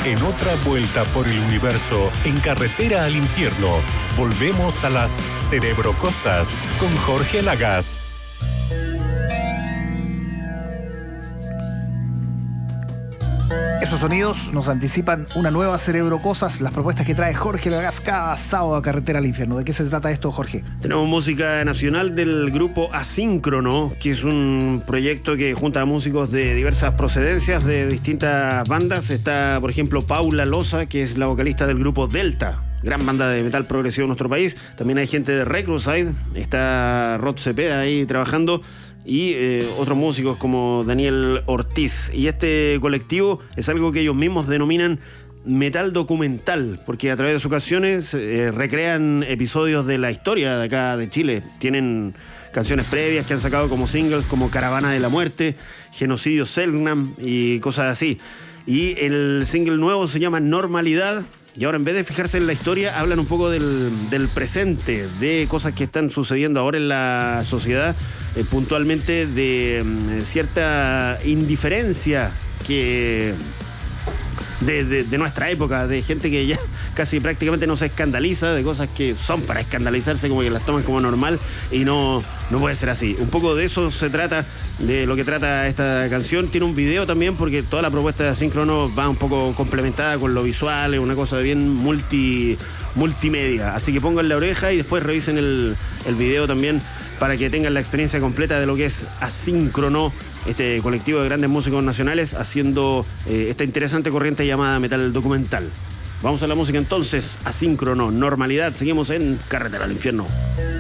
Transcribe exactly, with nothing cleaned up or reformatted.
En otra vuelta por el universo, en carretera al infierno, volvemos a las Cerebrocosas con Jorge Lagas. Esos sonidos nos anticipan una nueva Cerebrocosas, las propuestas que trae Jorge Lagas cada sábado a Carretera al Infierno. ¿De qué se trata esto, Jorge? Tenemos música nacional del grupo Asíncrono, que es un proyecto que junta a músicos de diversas procedencias, de distintas bandas. Está, por ejemplo, Paula Loza, que es la vocalista del grupo Delta, gran banda de metal progresivo en nuestro país. También hay gente de Recruside, está Rod Cepeda ahí trabajando, y eh, otros músicos como Daniel Ortiz. Y este colectivo es algo que ellos mismos denominan metal documental, porque a través de sus canciones eh, recrean episodios de la historia de acá de Chile. Tienen canciones previas que han sacado como singles, como Caravana de la Muerte, Genocidio Selknam y cosas así. Y el single nuevo se llama Normalidad. Y ahora, en vez de fijarse en la historia, hablan un poco del, del presente, de cosas que están sucediendo ahora en la sociedad, eh, puntualmente de eh, cierta indiferencia que de, de, de nuestra época, de gente que ya casi prácticamente no se escandaliza, de cosas que son para escandalizarse, como que las toman como normal, y no, no puede ser así. Un poco de eso se trata, de lo que trata esta canción. Tiene un video también, porque toda la propuesta de Asíncrono va un poco complementada con lo visual, es una cosa bien multi, multimedia. Así que pongan la oreja y después revisen el, el video también, para que tengan la experiencia completa de lo que es Asíncrono, este colectivo de grandes músicos nacionales haciendo eh, esta interesante corriente llamada metal documental. Vamos a la música entonces. Asíncrono, Normalidad. Seguimos en Carretera al Infierno.